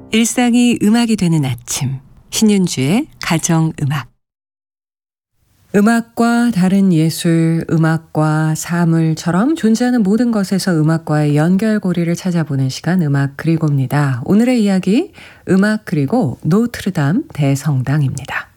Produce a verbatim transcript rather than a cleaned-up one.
일상이 음악이 되는 아침, 신윤주의 가정음악. 음악과 다른 예술, 음악과 사물처럼 존재하는 모든 것에서 음악과의 연결고리를 찾아보는 시간, 음악 그리고입니다. 오늘의 이야기, 음악 그리고 노트르담 대성당입니다.